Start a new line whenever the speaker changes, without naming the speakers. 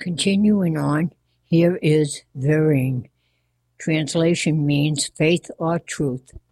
Continuing on, here is Verein. Translation means faith or truth.